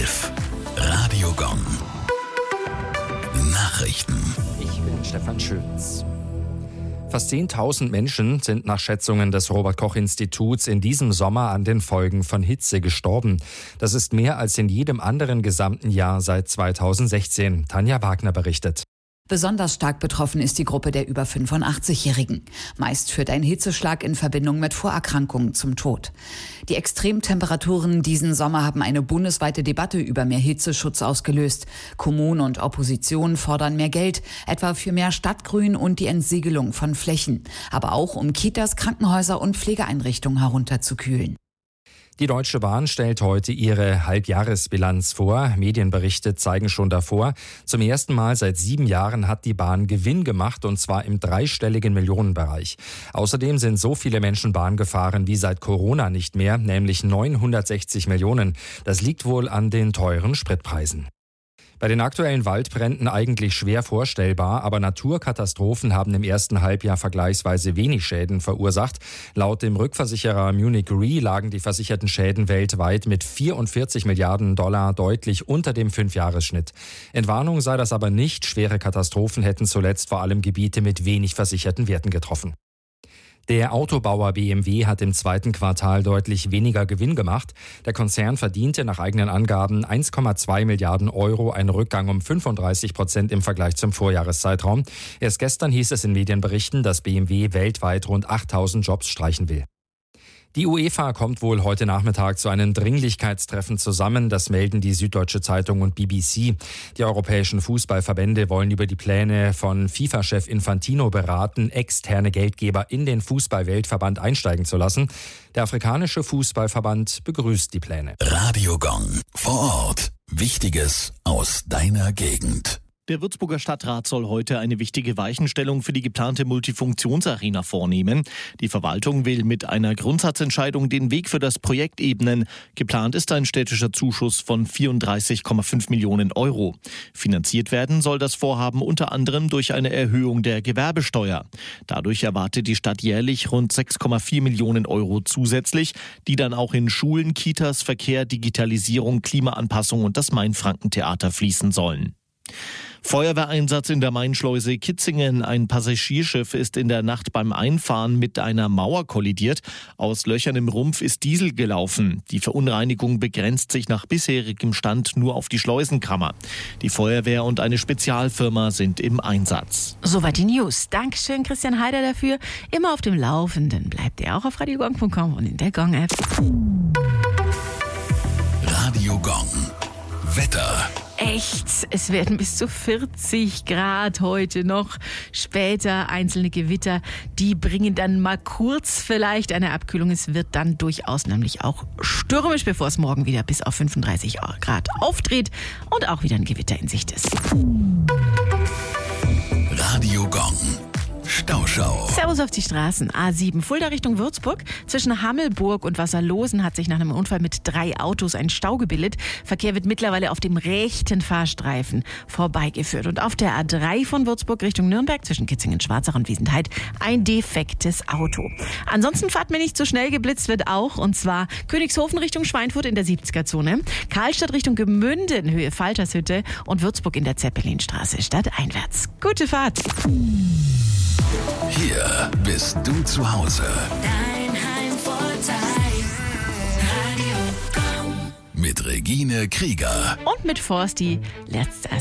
11. Radio Gong. Nachrichten. Ich bin Stefan Schütz. Fast 10.000 Menschen sind nach Schätzungen des Robert-Koch-Instituts in diesem Sommer an den Folgen von Hitze gestorben. Das ist mehr als in jedem anderen gesamten Jahr seit 2016. Tanja Wagner berichtet. Besonders stark betroffen ist die Gruppe der über 85-Jährigen. Meist führt ein Hitzeschlag in Verbindung mit Vorerkrankungen zum Tod. Die Extremtemperaturen diesen Sommer haben eine bundesweite Debatte über mehr Hitzeschutz ausgelöst. Kommunen und Opposition fordern mehr Geld, etwa für mehr Stadtgrün und die Entsiegelung von Flächen. Aber auch um Kitas, Krankenhäuser und Pflegeeinrichtungen herunterzukühlen. Die Deutsche Bahn stellt heute ihre Halbjahresbilanz vor. Medienberichte zeigen schon davor. Zum ersten Mal seit 7 Jahren hat die Bahn Gewinn gemacht, und zwar im dreistelligen Millionenbereich. Außerdem sind so viele Menschen Bahn gefahren wie seit Corona nicht mehr, nämlich 960 Millionen. Das liegt wohl an den teuren Spritpreisen. Bei den aktuellen Waldbränden eigentlich schwer vorstellbar, aber Naturkatastrophen haben im ersten Halbjahr vergleichsweise wenig Schäden verursacht. Laut dem Rückversicherer Munich Re lagen die versicherten Schäden weltweit mit 44 Milliarden Dollar deutlich unter dem 5-Jahres-Schnitt. Entwarnung sei das aber nicht. Schwere Katastrophen hätten zuletzt vor allem Gebiete mit wenig versicherten Werten getroffen. Der Autobauer BMW hat im zweiten Quartal deutlich weniger Gewinn gemacht. Der Konzern verdiente nach eigenen Angaben 1,2 Milliarden Euro, ein Rückgang um 35% im Vergleich zum Vorjahreszeitraum. Erst gestern hieß es in Medienberichten, dass BMW weltweit rund 8.000 Jobs streichen will. Die UEFA kommt wohl heute Nachmittag zu einem Dringlichkeitstreffen zusammen. Das melden die Süddeutsche Zeitung und BBC. Die europäischen Fußballverbände wollen über die Pläne von FIFA-Chef Infantino beraten, externe Geldgeber in den Fußball-Weltverband einsteigen zu lassen. Der afrikanische Fußballverband begrüßt die Pläne. Radio Gong. Vor Ort. Wichtiges aus deiner Gegend. Der Würzburger Stadtrat soll heute eine wichtige Weichenstellung für die geplante Multifunktionsarena vornehmen. Die Verwaltung will mit einer Grundsatzentscheidung den Weg für das Projekt ebnen. Geplant ist ein städtischer Zuschuss von 34,5 Millionen Euro. Finanziert werden soll das Vorhaben unter anderem durch eine Erhöhung der Gewerbesteuer. Dadurch erwartet die Stadt jährlich rund 6,4 Millionen Euro zusätzlich, die dann auch in Schulen, Kitas, Verkehr, Digitalisierung, Klimaanpassung und das Mainfranken-Theater fließen sollen. Feuerwehreinsatz in der Mainschleuse Kitzingen. Ein Passagierschiff ist in der Nacht beim Einfahren mit einer Mauer kollidiert. Aus Löchern im Rumpf ist Diesel gelaufen. Die Verunreinigung begrenzt sich nach bisherigem Stand nur auf die Schleusenkammer. Die Feuerwehr und eine Spezialfirma sind im Einsatz. Soweit die News. Dankeschön, Christian Heider, dafür. Immer auf dem Laufenden bleibt er auch auf radiogong.com und in der Gong-App. Radio Gong. Wetter. Echt, es werden bis zu 40 Grad heute noch. Später einzelne Gewitter, die bringen dann mal kurz vielleicht eine Abkühlung. Es wird dann durchaus nämlich auch stürmisch, bevor es morgen wieder bis auf 35 Grad aufdreht und auch wieder ein Gewitter in Sicht ist. Radio Gong. Stauschau. Servus auf die Straßen. A7 Fulda Richtung Würzburg. Zwischen Hammelburg und Wasserlosen hat sich nach einem Unfall mit 3 Autos ein Stau gebildet. Verkehr wird mittlerweile auf dem rechten Fahrstreifen vorbeigeführt. Und auf der A3 von Würzburg Richtung Nürnberg zwischen Kitzingen, Schwarzach und Wiesenthal ein defektes Auto. Ansonsten fahrt mir nicht so schnell, geblitzt wird auch. Und zwar Königshofen Richtung Schweinfurt in der 70er-Zone. Karlstadt Richtung Gemünden, Höhe Faltershütte. Und Würzburg in der Zeppelinstraße stadteinwärts. Gute Fahrt. Hier bist du zu Hause. Dein Heimvorteil. Radio Gong. Mit Regine Krieger. Und mit Forsti letzter